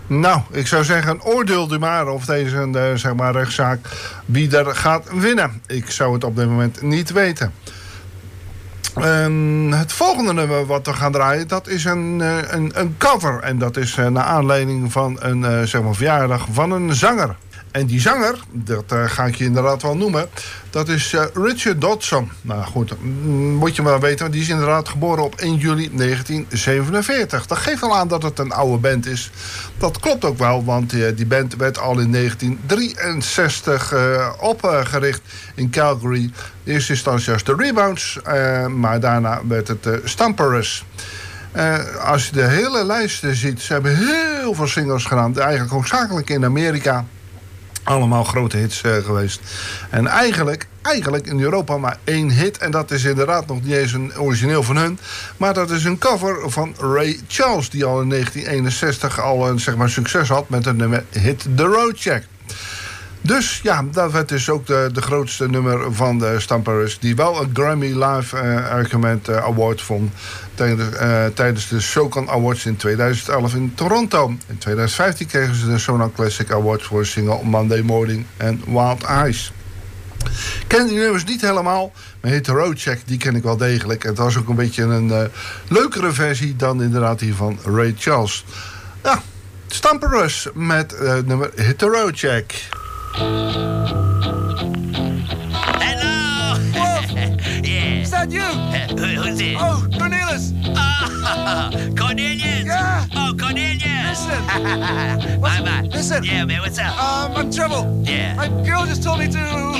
Nou, ik zou zeggen, oordeelt u maar of deze zeg maar rechtszaak wie er gaat winnen. Ik zou het op dit moment niet weten. Het volgende nummer wat we gaan draaien, dat is een cover. En dat is naar aanleiding van een zeg maar verjaardag van een zanger. En die zanger, dat ga ik je inderdaad wel noemen, dat is Richard Dodson. Nou goed, moet je maar weten, want die is inderdaad geboren op 1 juli 1947. Dat geeft al aan dat het een oude band is. Dat klopt ook wel, want die band werd al in 1963 opgericht in Calgary. In eerste instantie als de Rebounds, maar daarna werd het Stamperers. Als je de hele lijst ziet, ze hebben heel veel singles gedaan, eigenlijk hoofdzakelijk in Amerika. Allemaal grote hits geweest. En eigenlijk in Europa maar 1 hit. En dat is inderdaad nog niet eens een origineel van hun. Maar dat is een cover van Ray Charles. Die al in 1961 al een zeg maar, succes had met een nummer Hit the Road Jack. Dus ja, dat werd dus ook de grootste nummer van de Stamperers. Die wel een Grammy Live Argument Award won. Tijdens de Shokan Awards in 2011 in Toronto. In 2015 kregen ze de Sonar Classic Award voor de single Monday Morning en Wild Eyes. Ik ken die nummers niet helemaal, maar Hit the Road Check, die ken ik wel degelijk. Het was ook een beetje een leukere versie dan inderdaad die van Ray Charles. Ja, Stamperers met nummer Hit the Road Check. Hello! Yeah. Is that you? Who's it? Oh, Cornelius! Oh, Cornelius! Yeah! Oh, Cornelius! Listen! Bye-bye. Listen! Yeah, man, what's up? I'm in trouble. Yeah. My girl just told me to